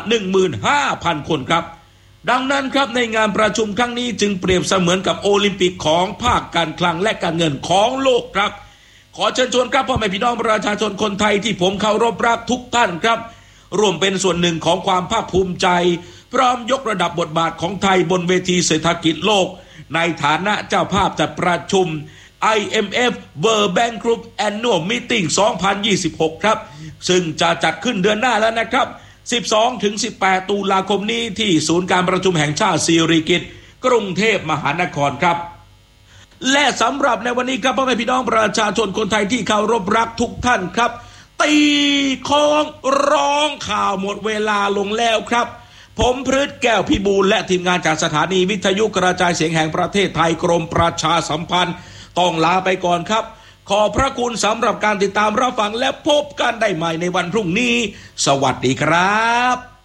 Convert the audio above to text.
15,000 คนครับดังนั้นครับในงานประชุมครั้งนี้จึงเปรียบเสมือนกับโอลิมปิกของภาคการคลังและการเงินของโลกครับขอเชิญชวนครับพ่อแม่พี่น้องประชาชนคนไทยที่ผมเคารพรักทุกท่านครับร่วมเป็นส่วนหนึ่งของความภาคภูมิใจพร้อมยกระดับบทบาทของไทยบนเวทีเศรษฐกิจโลกในฐานะเจ้าภาพจัดประชุม IMF World Bank Group Annual Meeting 2026 ครับซึ่งจะจัดขึ้นเดือนหน้าแล้วนะครับ12-18 ตุลาคมนี้ที่ศูนย์การประชุมแห่งชาติสิริกิติ์กรุงเทพมหานครครับและสำหรับในวันนี้ครับพ่อแม่พี่น้องประชาชนคนไทยที่เคารพรักทุกท่านครับตีค้องร้องข่าวหมดเวลาลงแล้วครับผมพฤทธิ์แก้วพิบูลและทีมงานจากสถานีวิทยุกระจายเสียงแห่งประเทศไทยกรมประชาสัมพันธ์ต้องลาไปก่อนครับขอบพระคุณสำหรับการติดตามรับฟังและพบกันได้ใหม่ในวันพรุ่งนี้สวัสดีครับ